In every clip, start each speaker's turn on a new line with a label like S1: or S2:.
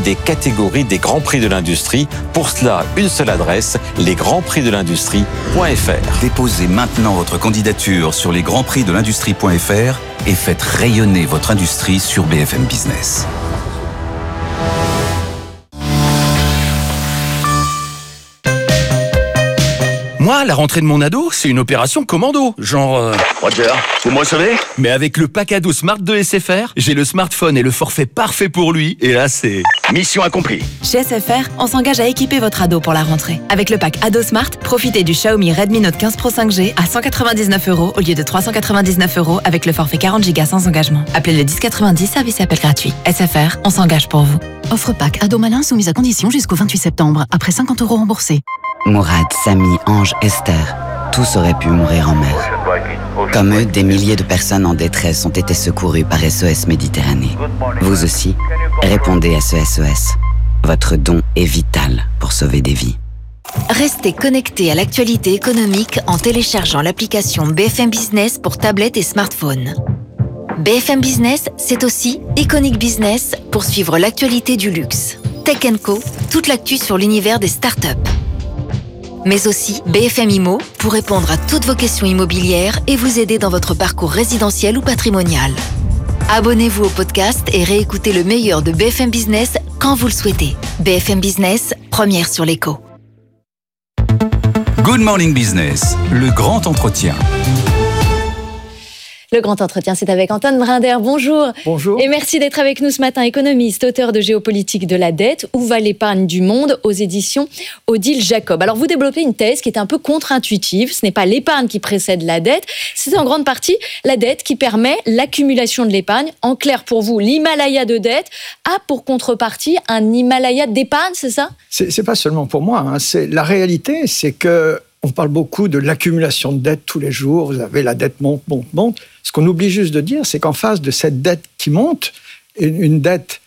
S1: des catégories des Grands Prix de l'Industrie. Pour cela, une seule adresse, lesgrandsprixdelindustrie.fr.
S2: Déposez maintenant votre candidature sur lesgrandsprixdelindustrie.fr et faites rayonner votre industrie sur BFM Business.
S3: Moi, la rentrée de mon ado, c'est une opération commando. Genre...
S4: Roger, vous me recevez ?
S3: Mais avec le pack ado Smart de SFR, j'ai le smartphone et le forfait parfait pour lui. Et là, c'est...
S4: Mission accomplie.
S5: Chez SFR, on s'engage à équiper votre ado pour la rentrée. Avec le pack ado Smart, profitez du Xiaomi Redmi Note 15 Pro 5G à 199 € au lieu de 399 € avec le forfait 40 Go sans engagement. Appelez le 1090, service et appel gratuit. SFR, on s'engage pour vous.
S6: Offre pack ado malin soumise à condition jusqu'au 28 septembre, après 50 € remboursés.
S7: Mourad, Samy, Ange, Esther, tous auraient pu mourir en mer. Comme eux, des milliers de personnes en détresse ont été secourues par SOS Méditerranée. Vous aussi, répondez à ce SOS. Votre don est vital pour sauver des vies.
S8: Restez connectés à l'actualité économique en téléchargeant l'application BFM Business pour tablette et smartphone. BFM Business, c'est aussi Iconic Business pour suivre l'actualité du luxe. Tech & Co, toute l'actu sur l'univers des startups. Mais aussi BFM Immo pour répondre à toutes vos questions immobilières et vous aider dans votre parcours résidentiel ou patrimonial. Abonnez-vous au podcast et réécoutez le meilleur de BFM Business quand vous le souhaitez. BFM Business, première sur l'écho.
S2: Good Morning Business, le grand entretien.
S9: Le grand entretien, c'est avec Antoine Brinder. Bonjour.
S10: Bonjour.
S9: Et merci d'être avec nous ce matin. Économiste, auteur de Géopolitique de la dette, où va l'épargne du monde, aux éditions Odile Jacob. Alors, vous développez une thèse qui est un peu contre-intuitive. Ce n'est pas l'épargne qui précède la dette. C'est en grande partie la dette qui permet l'accumulation de l'épargne. En clair, pour vous, l'Himalaya de dette a pour contrepartie un Himalaya d'épargne, c'est ça ?
S10: C'est pas seulement pour moi. La réalité, c'est que on parle beaucoup de l'accumulation de dettes tous les jours. Vous avez la dette monte. Ce qu'on oublie juste de dire, c'est qu'en face de cette dette qui monte, une dette,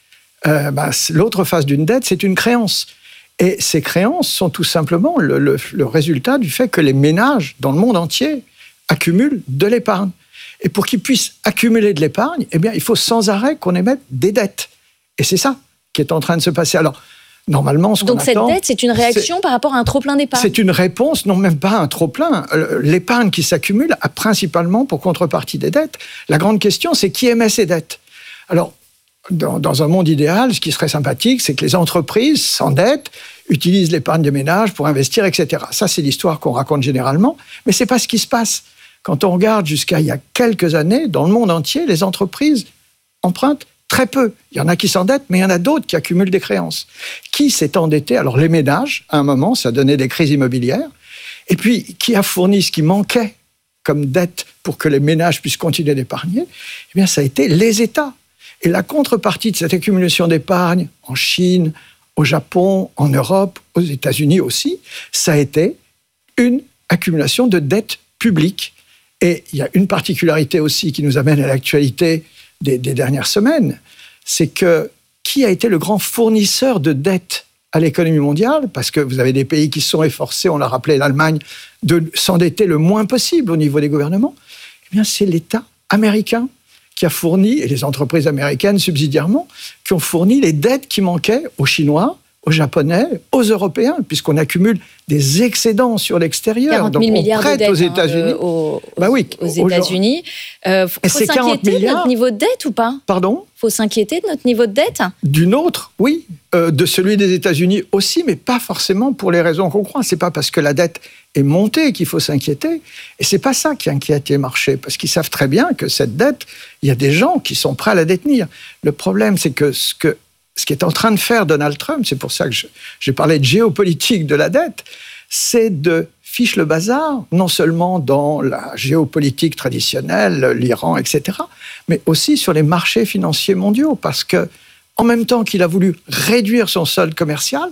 S10: l'autre face d'une dette, c'est une créance. Et ces créances sont tout simplement le résultat du fait que les ménages dans le monde entier accumulent de l'épargne. Et pour qu'ils puissent accumuler de l'épargne, eh bien, il faut sans arrêt qu'on émette des dettes. Et c'est ça qui est en train de se passer. Alors, normalement,
S9: donc cette dette, c'est une réaction par rapport à un trop-plein d'épargne ? C'est
S10: une réponse, non même pas un trop-plein. L'épargne qui s'accumule a principalement pour contrepartie des dettes. La grande question, c'est qui émet ces dettes ? Alors, dans un monde idéal, ce qui serait sympathique, c'est que les entreprises s'endettent, utilisent l'épargne des ménages pour investir, etc. Ça, c'est l'histoire qu'on raconte généralement, mais c'est pas ce qui se passe. Quand on regarde jusqu'à il y a quelques années, dans le monde entier, les entreprises empruntent très peu. Il y en a qui s'endettent, mais il y en a d'autres qui accumulent des créances. Qui s'est endetté ? Alors, les ménages, à un moment, ça donnait des crises immobilières. Et puis, qui a fourni ce qui manquait comme dette pour que les ménages puissent continuer d'épargner ? Eh bien, ça a été les États. Et la contrepartie de cette accumulation d'épargne, en Chine, au Japon, en Europe, aux États-Unis aussi, ça a été une accumulation de dettes publiques. Et il y a une particularité aussi qui nous amène à l'actualité des dernières semaines, c'est que qui a été le grand fournisseur de dettes à l'économie mondiale ? Parce que vous avez des pays qui se sont efforcés, on l'a rappelé, l'Allemagne, de s'endetter le moins possible au niveau des gouvernements. Eh bien, c'est l'État américain qui a fourni, et les entreprises américaines subsidiairement, qui ont fourni les dettes qui manquaient aux Chinois, aux Japonais, aux Européens, puisqu'on accumule des excédents sur l'extérieur.
S9: 40 000 milliards de dettes
S10: aux États-Unis.
S9: Aux États-Unis. Faut s'inquiéter de notre niveau de dette ou pas ?
S10: Pardon ?
S9: Faut s'inquiéter de notre niveau de dette ?
S10: D'une autre, oui. De celui des États-Unis aussi, mais pas forcément pour les raisons qu'on croit. C'est pas parce que la dette est montée qu'il faut s'inquiéter. Et c'est pas ça qui inquiète les marchés, parce qu'ils savent très bien que cette dette, il y a des gens qui sont prêts à la détenir. Le problème, c'est que ce qui est en train de faire Donald Trump, c'est pour ça que j'ai parlé de géopolitique de la dette, c'est de fiche le bazar, non seulement dans la géopolitique traditionnelle, l'Iran, etc., mais aussi sur les marchés financiers mondiaux, parce que en même temps qu'il a voulu réduire son solde commercial,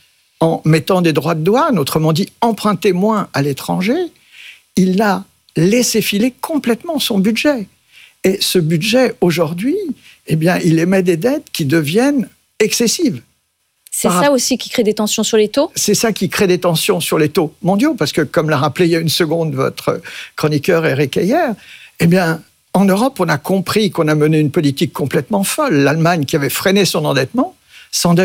S10: en mettant des droits de douane, autrement dit emprunter moins à l'étranger, il a laissé filer complètement son budget. Et ce budget, aujourd'hui, eh bien, il émet des dettes qui deviennent excessives.
S9: C'est ça aussi qui crée des tensions sur les taux ?
S10: C'est ça qui crée des tensions sur les taux mondiaux, parce que, comme l'a rappelé il y a une seconde votre chroniqueur Eric Heyer, eh bien, en Europe, on a compris qu'on a mené une politique complètement folle. L'Allemagne, qui avait freiné son endettement, s'endette